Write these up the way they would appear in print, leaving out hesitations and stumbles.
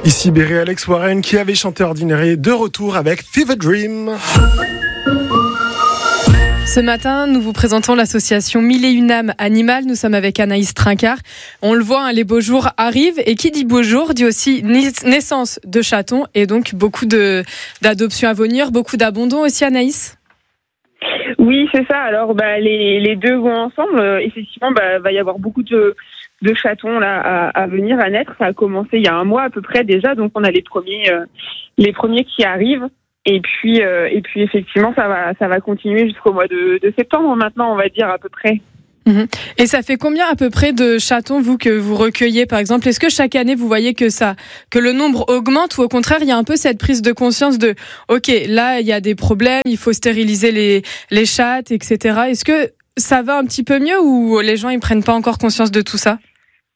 Ici Berry Alex Warren qui avait chanté Ordinary de retour avec Fever Dream. Ce matin, nous vous présentons l'association 1001 âmes animales. Nous sommes avec Anaïs Trincart. On le voit, les beaux jours arrivent. Et qui dit beaux jours dit aussi naissance de chatons et donc beaucoup d'adoptions à venir, beaucoup d'abandons aussi, Anaïs. Oui, c'est ça. Alors, les deux vont ensemble. Effectivement, va y avoir beaucoup de chatons là à venir, à naître. Ça a commencé il y a un mois à peu près déjà. Donc, on a les premiers qui arrivent. Et puis effectivement, ça va continuer jusqu'au mois de septembre maintenant, on va dire à peu près. Et ça fait combien à peu près de chatons, vous, que vous recueillez, par exemple? Est-ce que chaque année, vous voyez que le nombre augmente, ou au contraire, il y a un peu cette prise de conscience de OK, là, il y a des problèmes, il faut stériliser les chattes, etc. Est-ce que ça va un petit peu mieux, ou les gens, ils prennent pas encore conscience de tout ça?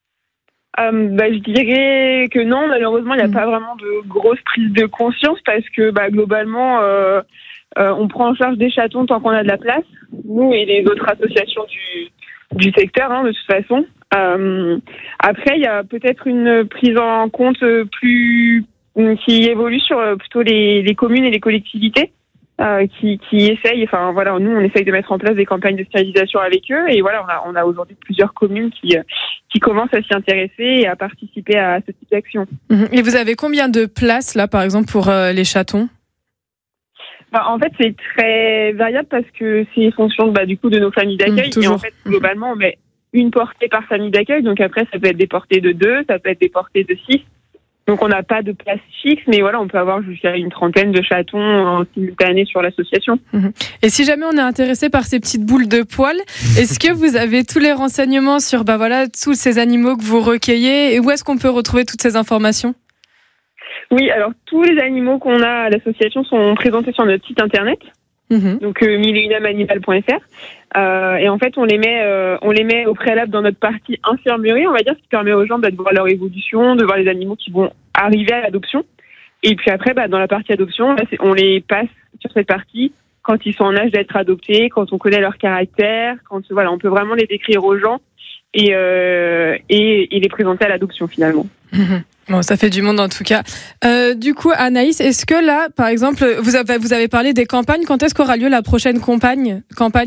Je dirais que non, malheureusement, il n'y a pas vraiment de grosse prise de conscience parce que globalement, on prend en charge des chatons tant qu'on a de la place, nous et les autres associations du secteur, de toute façon. Après, il y a peut-être une prise en compte qui évolue sur plutôt les communes et les collectivités. Qui essayent, nous on essaye de mettre en place des campagnes de stérilisation avec eux, et voilà, on a aujourd'hui plusieurs communes qui commencent à s'y intéresser et à participer à ce type d'action. Et vous avez combien de places là, par exemple, pour les chatons? En fait, c'est très variable parce que c'est fonction du coup de nos familles d'accueil, et en fait globalement on met une portée par famille d'accueil, donc après ça peut être des portées de 2, ça peut être des portées de 6. Donc on n'a pas de place fixe, mais voilà, on peut avoir jusqu'à une trentaine de chatons en simultané sur l'association. Et si jamais on est intéressé par ces petites boules de poils, est-ce que vous avez tous les renseignements sur tous ces animaux que vous recueillez, et où est-ce qu'on peut retrouver toutes ces informations? Oui, alors tous les animaux qu'on a à l'association sont présentés sur notre site internet. Donc 1001âmesanimales.fr, et en fait on les met au préalable dans notre partie infirmerie, on va dire, ce qui permet aux gens de voir leur évolution, de voir les animaux qui vont arriver à l'adoption, et puis après dans la partie adoption, on les passe sur cette partie quand ils sont en âge d'être adoptés, quand on connaît leur caractère, quand on peut vraiment les décrire aux gens et les présenter à l'adoption finalement. Bon, ça fait du monde en tout cas. Du coup, Anaïs, est-ce que là, par exemple, vous avez parlé des campagnes, quand est-ce qu'aura lieu la prochaine campagne?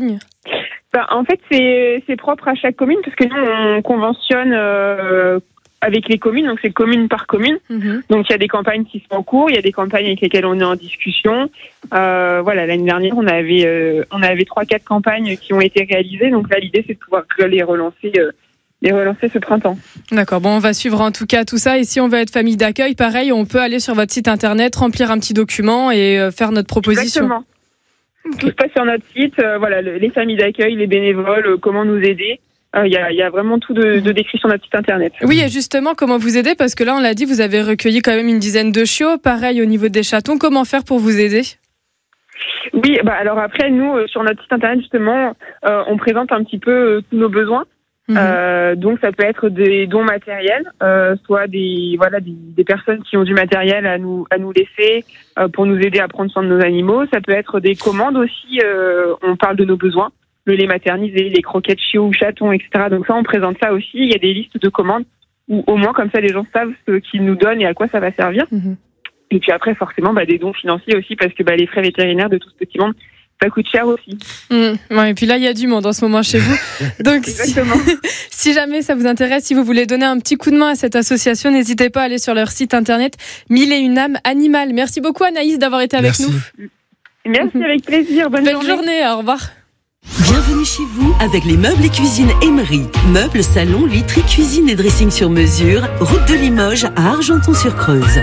En fait, c'est propre à chaque commune, parce que nous, on conventionne avec les communes, donc c'est commune par commune. Donc il y a des campagnes qui sont en cours, il y a des campagnes avec lesquelles on est en discussion. L'année dernière, on avait 3-4 campagnes qui ont été réalisées, donc là, l'idée, c'est de pouvoir les relancer ce printemps. D'accord, on va suivre en tout cas tout ça. Et si on veut être famille d'accueil, pareil, on peut aller sur votre site internet, remplir un petit document et faire notre proposition. Exactement. Tout se passe sur notre site, les familles d'accueil, les bénévoles, comment nous aider. Il y a vraiment tout de décrit sur notre site internet. Oui, et justement, comment vous aider? Parce que là, on l'a dit, vous avez recueilli quand même une dizaine de chiots. Pareil au niveau des chatons, comment faire pour vous aider? Oui, alors après, nous, sur notre site internet, justement, on présente un petit peu tous nos besoins. Donc ça peut être des dons matériels, soit des personnes qui ont du matériel à nous laisser pour nous aider à prendre soin de nos animaux. Ça peut être des commandes aussi, on parle de nos besoins, le lait maternisé, les croquettes chiots ou chatons, etc. Donc ça, on présente ça aussi. Il y a des listes de commandes où au moins comme ça les gens savent ce qu'ils nous donnent et à quoi ça va servir. Et puis après forcément des dons financiers aussi, parce que les frais vétérinaires de tout ce petit monde, ça coûte cher aussi. Et puis là, il y a du monde en ce moment chez vous. Donc, si jamais ça vous intéresse, si vous voulez donner un petit coup de main à cette association, n'hésitez pas à aller sur leur site internet 1001 âmes animales. Merci beaucoup, Anaïs, d'avoir été avec nous. Merci, avec plaisir. Bonne journée. Au revoir. Bienvenue chez vous avec les meubles et cuisines Emery. Meubles, salons, literie, cuisine et dressing sur mesure. Route de Limoges à Argenton-sur-Creuse.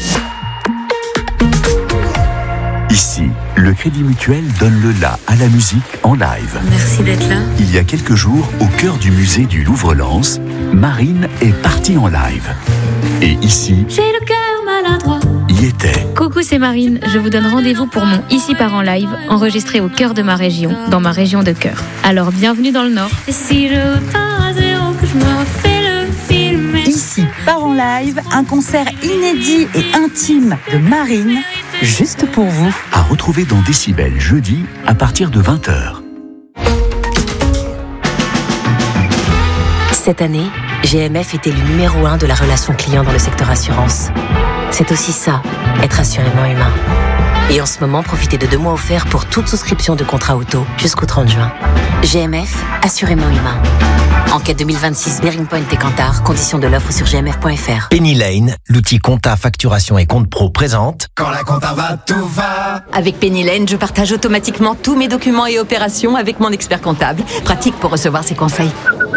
Ici, le Crédit Mutuel donne le la à la musique en live. Merci d'être là. Il y a quelques jours, au cœur du musée du Louvre-Lens, Marine est partie en live. Et ici, j'ai le cœur maladroit. Y était. Coucou, c'est Marine. Je vous donne rendez-vous pour mon Ici part en live, enregistré au cœur de ma région, dans ma région de cœur. Alors, bienvenue dans le Nord. Et si je pars à zéro, que je me refais le film. Ici part en live, un concert inédit et intime de Marine, juste pour vous. À retrouver dans Décibel jeudi à partir de 20h. Cette année, GMF est élu numéro 1 de la relation client dans le secteur assurance. C'est aussi ça, être assurément humain. Et en ce moment, profitez de 2 mois offerts pour toute souscription de contrat auto jusqu'au 30 juin. GMF, assurément humain. Enquête 2026, Bearing Point et Kantar, conditions de l'offre sur gmf.fr. Penny Lane, l'outil compta, facturation et compte pro présente. Quand la compta va, tout va. Avec Penny Lane, je partage automatiquement tous mes documents et opérations avec mon expert comptable. Pratique pour recevoir ses conseils.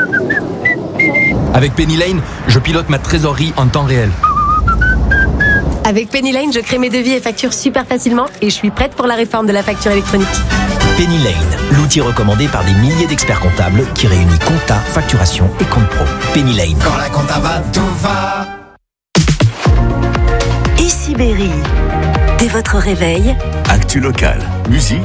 Avec Penny Lane, je pilote ma trésorerie en temps réel. Avec Penny Lane, je crée mes devis et factures super facilement et je suis prête pour la réforme de la facture électronique. Penny Lane, l'outil recommandé par des milliers d'experts comptables qui réunit compta, facturation et compte pro. Penny Lane. Quand la compta va, tout va. Ici Berry. Dès votre réveil, Actu locale, musique